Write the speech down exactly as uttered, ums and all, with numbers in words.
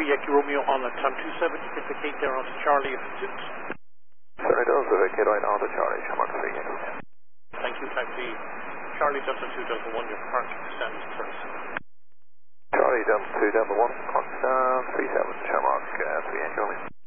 three Yankee Romeo on at time two seven. You can vacate there onto Charlie if it suits. Certainly does, the vacate right onto Charlie, Shamrock three Yankee Romeo. Thank you, taxi. Charlie Delta two Delta one, your parking stand is thirty-seven. Charlie Delta two Delta one, parking stand three seven, Shamrock uh, three Yankee Romeo.